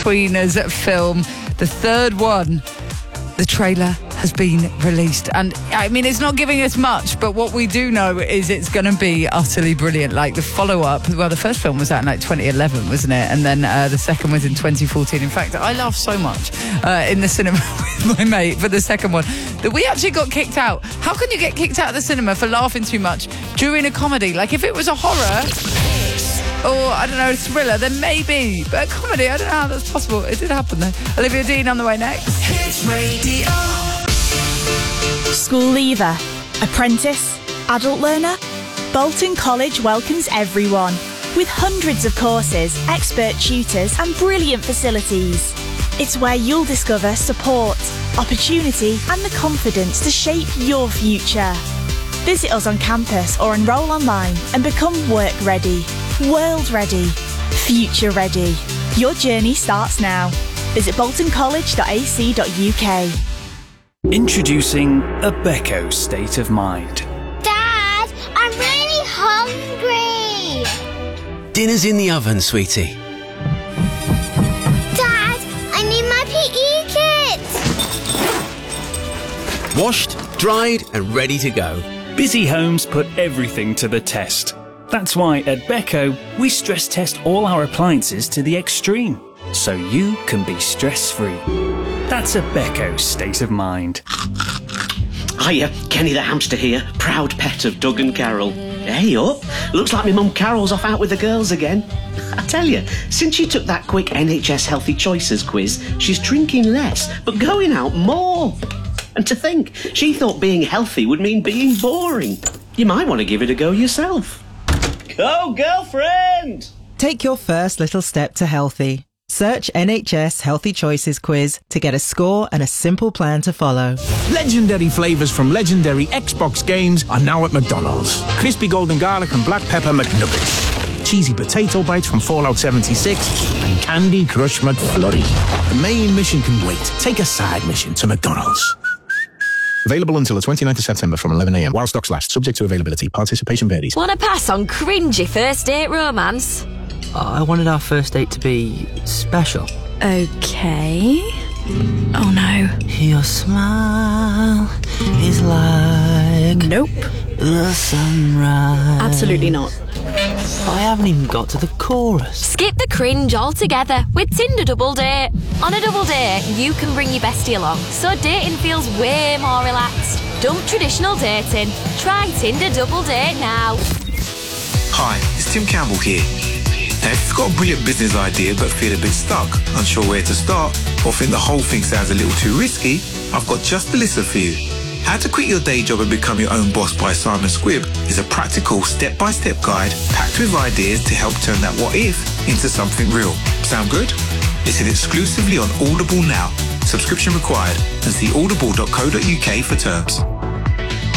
In-Betweeners film, the third one. The trailer has been released, and I mean, it's not giving us much, but what we do know is it's going to be utterly brilliant. Like the follow-up, well, the first film was out in like 2011, wasn't it? And then the second was in 2014. In fact, I laughed so much in the cinema with my mate for the second one that we actually got kicked out. How can you get kicked out of the cinema for laughing too much during a comedy? Like if it was a horror or, I don't know, a thriller, then maybe. But a comedy, I don't know how that's possible. It did happen, though. Olivia Dean on the way next. Hits Radio. School leaver, apprentice, adult learner? Bolton College welcomes everyone. With hundreds of courses, expert tutors and brilliant facilities. It's where you'll discover support, opportunity and the confidence to shape your future. Visit us on campus or enrol online and become work ready, world ready, future ready. Your journey starts now. Visit boltoncollege.ac.uk. Introducing a Becco State of Mind. Dad, I'm really hungry. Dinner's in the oven, sweetie. Dad, I need my PE kit. Washed, dried and ready to go. Busy homes put everything to the test. That's why at Becco, we stress test all our appliances to the extreme, so you can be stress-free. That's a Becco State of Mind. Hiya, Kenny the hamster here, proud pet of Doug and Carol. Hey up, looks like my mum Carol's off out with the girls again. I tell you, since she took that quick NHS Healthy Choices quiz, she's drinking less, but going out more. And to think, she thought being healthy would mean being boring. You might want to give it a go yourself. Go, girlfriend! Take your first little step to healthy. Search NHS Healthy Choices quiz to get a score and a simple plan to follow. Legendary flavours from legendary Xbox games are now at McDonald's. Crispy golden garlic and black pepper McNuggets. Cheesy potato bites from Fallout 76 and Candy Crush McFlurry. The main mission can wait. Take a side mission to McDonald's. Available until the 29th of September from 11 a.m. while stocks last, subject to availability. Participation varies. Want to pass on cringy first date romance? I wanted our first date to be special. Okay. Oh no. Your smile is like... Nope. The sunrise. Absolutely not. I haven't even got to the chorus. Skip the cringe altogether with Tinder Double Date. On a double date, you can bring your bestie along, so dating feels way more relaxed. Dump traditional dating. Try Tinder Double Date now. Hi, it's Tim Campbell here. Now, if you've got a brilliant business idea but feel a bit stuck, unsure where to start, or think the whole thing sounds a little too risky, I've got just the listen for you. How to Quit Your Day Job and Become Your Own Boss by Simon Squibb is a practical step-by-step guide packed with ideas to help turn that what if into something real. Sound good? Listen exclusively on Audible now. Subscription required, and see audible.co.uk for terms.